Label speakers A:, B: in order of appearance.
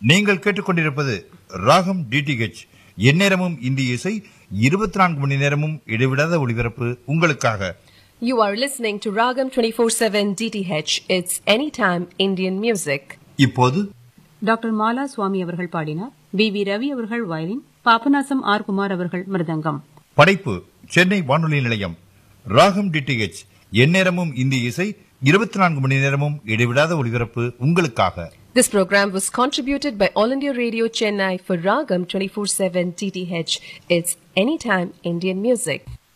A: நீங்கள் கேட்டுக்கொண்டிருப்பது ராகம் டிடிஹெச். எந்நேரமும் இந்திய இசை, 24 மணி நேரமும் இடைவிடாத ஒளிபரப்பு உங்களுக்காக.
B: You are listening to Ragam 24/7 DTH. It's anytime Indian music.
A: இப்போது
C: டாக்டர் மாலா சுவாமி அவர்கள் பாடினார். வி ரவி அவர்கள் வயலின், பாபநாசம் ஆர் குமார் அவர்கள் மிருதங்கம்.
A: படைப்பு சென்னை வானொலி நிலையம். ராகம் டிடிஹெச், எந்நேரமும் இந்திய இசை, 24 மணி நேரமும் இடைவிடாத ஒளிபரப்பு உங்களுக்காக.
B: This program was contributed by All India Radio Chennai for Ragam 24/7 DTH. It's anytime Indian music.